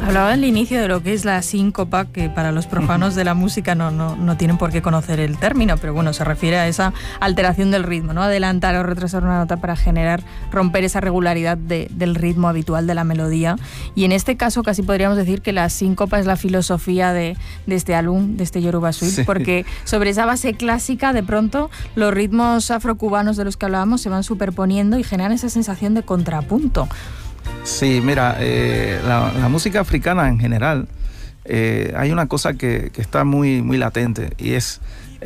Hablaba al inicio de lo que es la síncopa, que para los profanos de la música no tienen por qué conocer el término, pero bueno, se refiere a esa alteración del ritmo, ¿no? Adelantar o retrasar una nota para romper esa regularidad del ritmo habitual de la melodía. Y en este caso casi podríamos decir que la síncopa es la filosofía de este álbum, de este Yoruba Suite, sí. Porque sobre esa base clásica, de pronto, los ritmos afrocubanos de los que hablábamos se van superponiendo y generan esa sensación de contrapunto. Sí, mira, la música africana en general, hay una cosa que está muy, muy latente, y es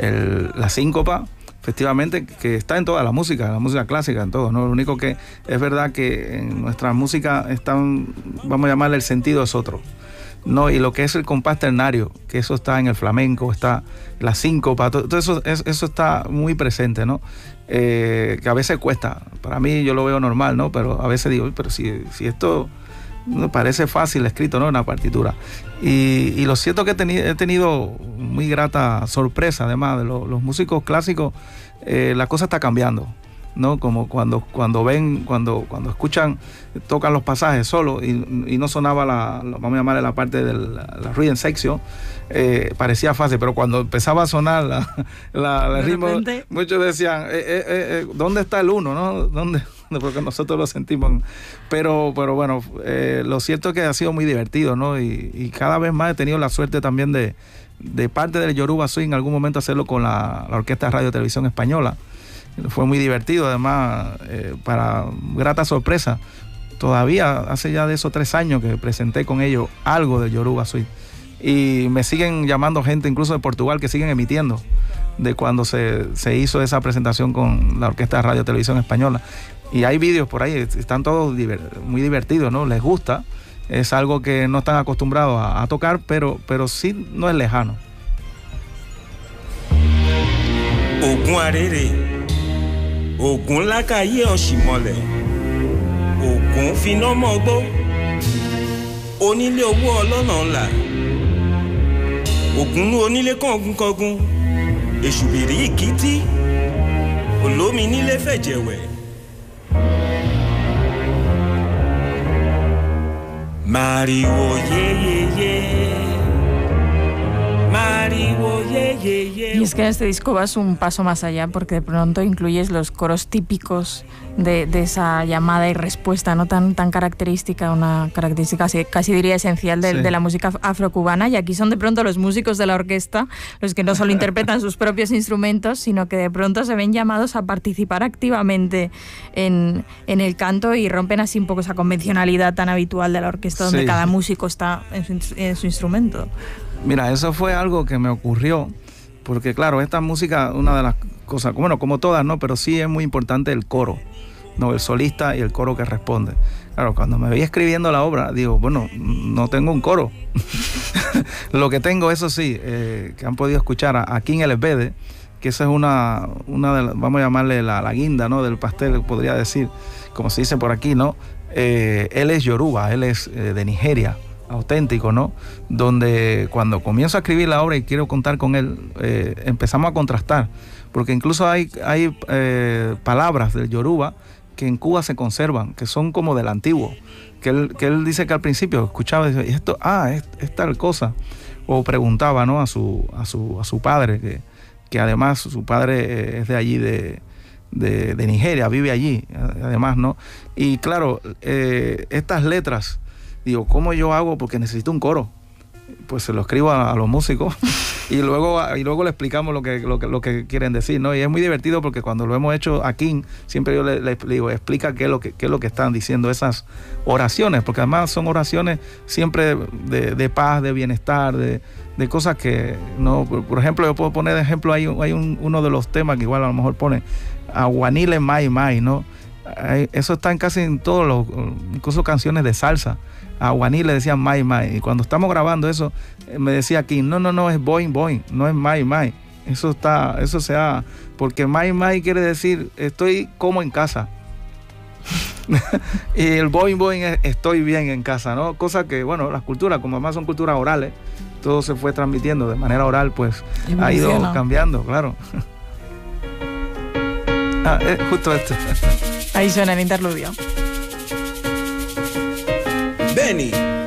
la síncopa, efectivamente, que está en toda la música clásica, en todo, ¿no? Lo único que es verdad que en nuestra música vamos a llamarle, el sentido es otro, ¿no? Y lo que es el compás ternario, que eso está en el flamenco, está la síncopa, todo eso está muy presente, ¿no? Que a veces cuesta. Para mí, yo lo veo normal, ¿no? Pero a veces digo, pero si esto me parece fácil escrito, ¿no? Una partitura. Y lo cierto es que he tenido muy grata sorpresa, además de los músicos clásicos. La cosa está cambiando, ¿no? Como cuando escuchan, tocan los pasajes solo y no sonaba vamos a llamarle la parte de la rhythm section, parecía fácil, pero cuando empezaba a sonar el ritmo, muchos decían, ¿dónde está el uno, no? ¿Dónde? Porque nosotros lo sentimos, pero bueno, lo cierto es que ha sido muy divertido, ¿no? Y cada vez más he tenido la suerte también de parte del Yoruba Swing en algún momento hacerlo con la Orquesta de Radio y Televisión Española. Fue muy divertido, además, para grata sorpresa. Todavía hace ya de esos 3 años que presenté con ellos algo de Yoruba Suite. Y me siguen llamando gente, incluso de Portugal, que siguen emitiendo de cuando se hizo esa presentación con la Orquesta de Radio y Televisión Española. Y hay vídeos por ahí, están todos muy divertidos, ¿no? Les gusta. Es algo que no están acostumbrados a tocar, pero sí no es lejano. Ogun arere. Ògún lákàyé ọ̀ṣìmọ̀lẹ̀, ògún finá mọ́gbó, onílé owó ọlọ́nà ńlá, ògún onílé kọ̀ọ̀gùnkọ̀gùn, èṣùbìrí ìkìtì, olómi nílé fẹ̀jẹ̀wẹ̀. Màrìwò yéyéyé. Y es que en este disco vas un paso más allá, porque de pronto incluyes los coros típicos de esa llamada y respuesta, no tan característica, una característica casi diría esencial de la música afrocubana, y aquí son de pronto los músicos de la orquesta los que no solo interpretan sus propios instrumentos, sino que de pronto se ven llamados a participar activamente en el canto, y rompen así un poco esa convencionalidad tan habitual de la orquesta, donde cada músico está en su instrumento. Mira, eso fue algo que me ocurrió, porque claro, esta música, una de las cosas, bueno, como todas, ¿no? Pero sí es muy importante el coro, ¿no? El solista y el coro que responde. Claro, cuando me veía escribiendo la obra, digo, bueno, no tengo un coro. Lo que tengo, eso sí, que han podido escuchar aquí en el Esbede, que esa es una de las, vamos a llamarle la guinda, ¿no? Del pastel, podría decir, como se dice por aquí, ¿no? Él es Yoruba, él es de Nigeria, auténtico, ¿no? Donde cuando comienzo a escribir la obra y quiero contar con él, empezamos a contrastar, porque incluso hay palabras del Yoruba que en Cuba se conservan, que son como del antiguo, que él dice que al principio escuchaba y decía, esto, es tal cosa, o preguntaba, ¿no? a su padre, que además su padre es de allí, de Nigeria, vive allí, además, ¿no? Y claro, estas letras, digo, ¿cómo yo hago? Porque necesito un coro. Pues se lo escribo a los músicos y luego le explicamos lo que quieren decir, ¿no? Y es muy divertido porque cuando lo hemos hecho aquí, siempre yo le digo, explica qué es lo que están diciendo esas oraciones, porque además son oraciones siempre de paz, de bienestar, de cosas que, no, por ejemplo, yo puedo poner de ejemplo, hay uno de los temas que igual a lo mejor pone Aguanile Mai Mai, ¿no? Eso está casi en todos incluso canciones de salsa. A Guaní le decían Mai Mai, y cuando estamos grabando eso, me decía aquí, no, es Boing Boing, no es Mai Mai, eso se ha, porque Mai Mai quiere decir estoy como en casa. Y el Boing Boing es estoy bien en casa, ¿no? Cosa que, bueno, las culturas, como además son culturas orales, todo se fue transmitiendo de manera oral, pues ha ido cambiando, claro. Justo esto. Ahí suena el interludio. Benny.